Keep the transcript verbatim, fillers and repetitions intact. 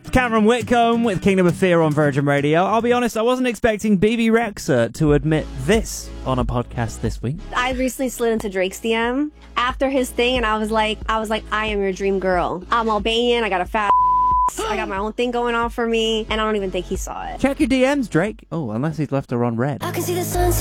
Cameron Whitcomb with Kingdom of Fear on Virgin Radio. I'll be honest, I wasn't expecting B B Rexa to admit this on a podcast this week. I recently slid into Drake's D M after his thing, and I was like, I was like, I am your dream girl. I'm Albanian. I got a fat. I got my own thing going on for me, and I don't even think he saw it. Check your D Ms, Drake. Oh, unless he's left her on red. I can see the sun.